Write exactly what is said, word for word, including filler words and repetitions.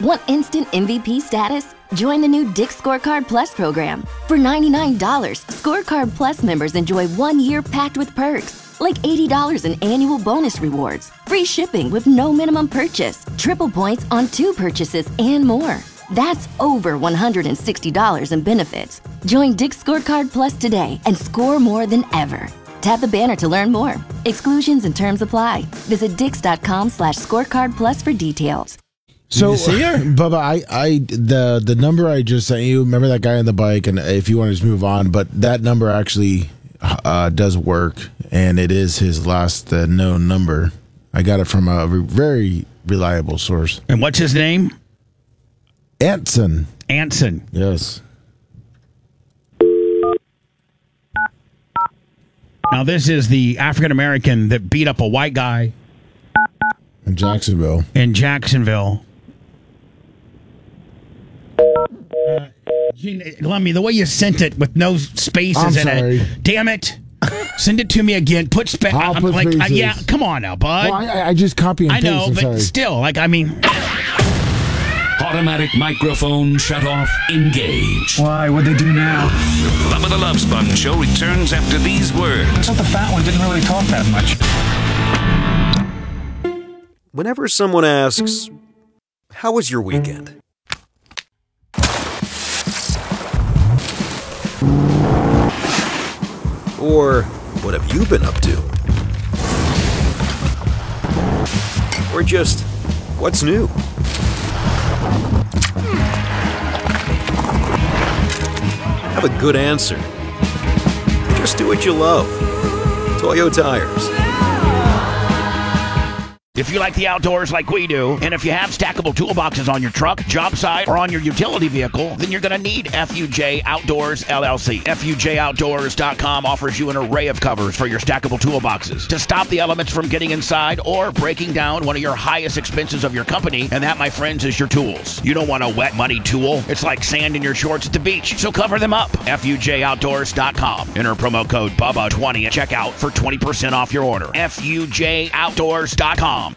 Want instant M V P status? Join the new Dick's Scorecard Plus program. For ninety-nine dollars, Scorecard Plus members enjoy one year packed with perks, like eighty dollars in annual bonus rewards, free shipping with no minimum purchase, triple points on two purchases, and more. That's over one hundred sixty dollars in benefits. Join Dick's Scorecard Plus today and score more than ever. Tap the banner to learn more. Exclusions and terms apply. Visit dix.com slash scorecard plus for details. So, Bubba, I, I, the the number I just sent you, remember that guy on the bike, and if you want to just move on, but that number actually uh, does work, and it is his last uh, known number. I got it from a re- very reliable source. And what's his name? Anson. Anson. Yes. Now, this is the African-American that beat up a white guy. In Jacksonville. In Jacksonville. Uh, Lummy, the way you sent it with no spaces I'm in sorry. it. Damn it. Send it to me again. Put space. I'll I'm put like, uh, spaces. yeah, come on now, bud. Well, I, I just copy and I paste. know, I'm but sorry. still, like, I mean. Automatic microphone shut off. Engage. Why? What'd they do now? Bubba the Love Sponge Show returns after these words. I thought the fat one didn't really talk that much. Whenever someone asks, how was your weekend? Or, what have you been up to? Or just, what's new? Have a good answer. Just do what you love. Toyo Tires. If you like the outdoors like we do, and if you have stackable toolboxes on your truck, job site, or on your utility vehicle, then you're going to need F U J Outdoors, L L C. F U J Outdoors dot com offers you an array of covers for your stackable toolboxes to stop the elements from getting inside or breaking down one of your highest expenses of your company, and that, my friends, is your tools. You don't want a wet, muddy tool. It's like sand in your shorts at the beach, so cover them up. F U J Outdoors dot com. Enter promo code B U B B A twenty at checkout for twenty percent off your order. F U J Outdoors dot com.